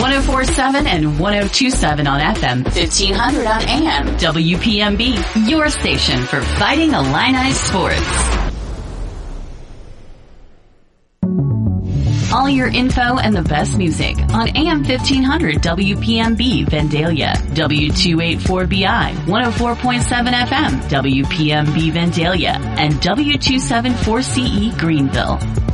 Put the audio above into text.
104.7 and 102.7 on FM, 1500 on AM. WPMB, your station for Fighting Illini sports. All your info and the best music on AM 1500 WPMB Vandalia, W284BI, 104.7 FM, WPMB Vandalia, and W274CE Greenville.